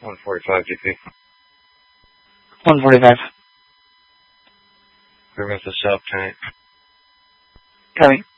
145 GP. 145. We're with the sub tank. Copy.